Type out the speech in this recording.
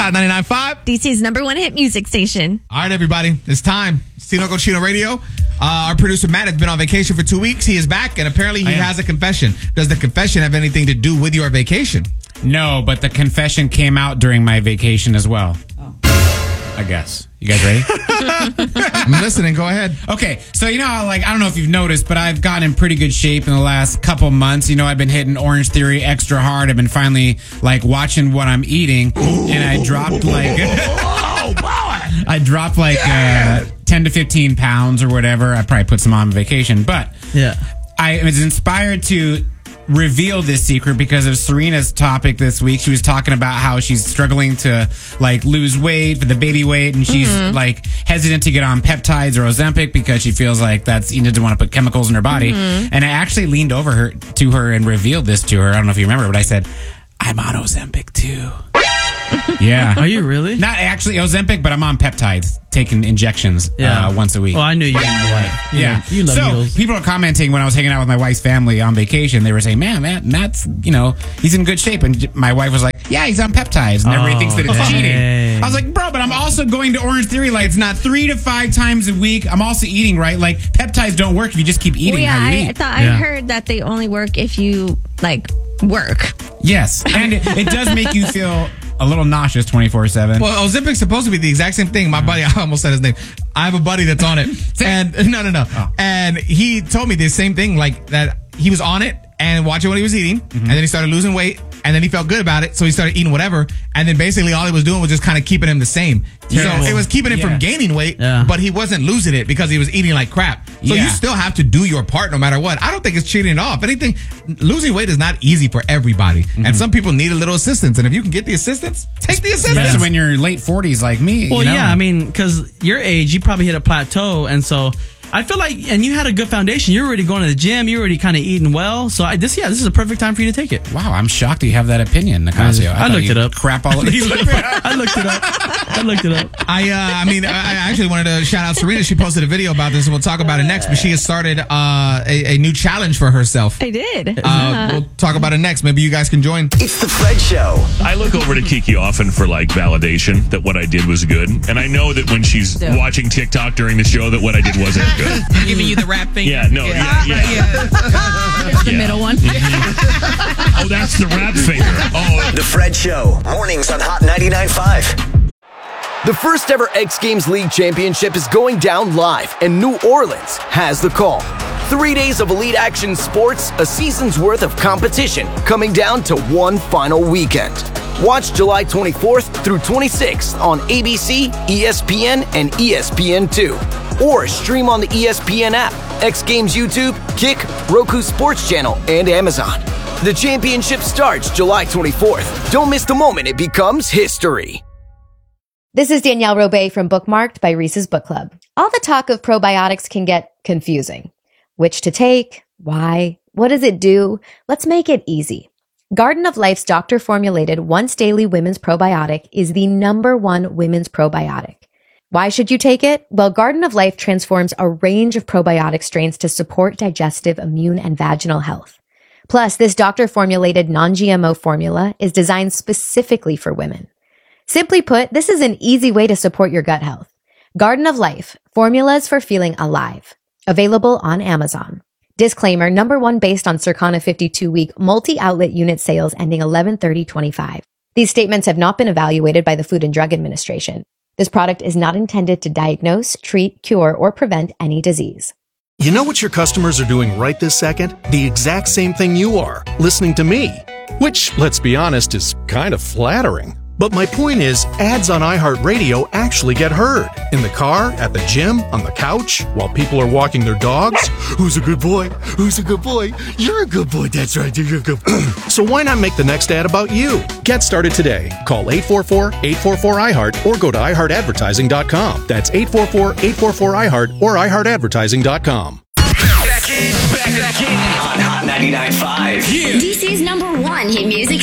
Hot 99.5. DC's #1 hit music station. All right, everybody. It's time. It's Tino Cochino Radio. Our producer, Matt, has been on vacation for 2 weeks. He is back, and apparently he has a confession. Does the confession have anything to do with your vacation? No, but the confession came out during my vacation as well. I guess. You guys ready? I'm listening. Go ahead. Okay, so you know how, I don't know if you've noticed, but I've gotten in pretty good shape in the last couple months. You know, I've been hitting Orange Theory extra hard. I've been finally, watching what I'm eating, and I dropped, I dropped, 10 to 15 pounds or whatever. I probably put some on vacation, but I was inspired to reveal this secret because of Serena's topic this week. She was talking about how she's struggling to lose weight for the baby weight, and she's hesitant to get on peptides or Ozempic because she feels like that's, you doesn't want to put chemicals in her body. And I actually leaned over to her and revealed this to her. I don't know if you remember, but I said, I'm on Ozempic too. Yeah. Are you really? Not actually Ozempic, but I'm on peptides, taking injections once a week. Oh, I knew you and your wife. Yeah. You love needles. People are commenting when I was hanging out with my wife's family on vacation. They were saying, man, Matt's, he's in good shape. And my wife was like, yeah, he's on peptides. And everybody thinks that it's cheating. I was like, bro, but I'm also going to Orange Theory. It's not 3 to 5 times a week. I'm also eating, right? Peptides don't work if you just keep eating how you eat. I thought I heard that they only work if you, work. Yes. And it does make you feel a little nauseous 24/7. Well, Ozempic's supposed to be the exact same thing. My buddy, I almost said his name. I have a buddy that's on it. And no. Oh. And he told me the same thing, that he was on it and watching what he was eating. And then he started losing weight. And then he felt good about it. So he started eating whatever. And then basically all he was doing was just kind of keeping him the same. Terrible. So it was keeping him from gaining weight, but he wasn't losing it because he was eating like crap. So you still have to do your part no matter what. I don't think it's cheating at all. If anything, losing weight is not easy for everybody. And some people need a little assistance. And if you can get the assistance, take the assistance. Especially when you're late 40s like me. Well, because your age, you probably hit a plateau. And so I feel and you had a good foundation. You're already going to the gym. You're already kind of eating well. So this is a perfect time for you to take it. Wow, I'm shocked that you have that opinion, Nicasio. I looked it up. Crap all over. I looked it up. I actually wanted to shout out Serena. She posted a video about this, and we'll talk about it next. But she has started a new challenge for herself. I did. We'll talk about it next. Maybe you guys can join. It's the Fred Show. I look over to Kiki often for validation that what I did was good, and I know that when she's watching TikTok during the show that what I did wasn't good. Giving you the rap finger. Yeah, no, yeah. It's the middle one. Oh, that's the rap finger. Oh, The Fred Show. Mornings on Hot 99.5. The first ever X Games League Championship is going down live, and New Orleans has the call. 3 days of elite action sports, a season's worth of competition, coming down to one final weekend. Watch July 24th through 26th on ABC, ESPN, and ESPN2. Or stream on the ESPN app, X Games YouTube, Kick, Roku Sports Channel, and Amazon. The championship starts July 24th. Don't miss the moment it becomes history. This is Danielle Robay from Bookmarked by Reese's Book Club. All the talk of probiotics can get confusing. Which to take? Why? What does it do? Let's make it easy. Garden of Life's doctor-formulated once-daily women's probiotic is the #1 women's probiotic. Why should you take it? Well, Garden of Life transforms a range of probiotic strains to support digestive, immune, and vaginal health. Plus, this doctor-formulated non-GMO formula is designed specifically for women. Simply put, this is an easy way to support your gut health. Garden of Life, formulas for feeling alive. Available on Amazon. Disclaimer, #1 based on Circana 52-week multi-outlet unit sales ending 11/30/25. These statements have not been evaluated by the Food and Drug Administration. This product is not intended to diagnose, treat, cure, or prevent any disease. You know what your customers are doing right this second? The exact same thing you are, listening to me. Which, let's be honest, is kind of flattering. But my point is, ads on iHeartRadio actually get heard. In the car, at the gym, on the couch, while people are walking their dogs. Who's a good boy? Who's a good boy? You're a good boy. That's right. You're a good boy. So why not make the next ad about you? Get started today. Call 844-844-iHeart or go to iHeartAdvertising.com. That's 844-844-iHeart or iHeartAdvertising.com. Back in on Hot 99.5. DC's #1 hit music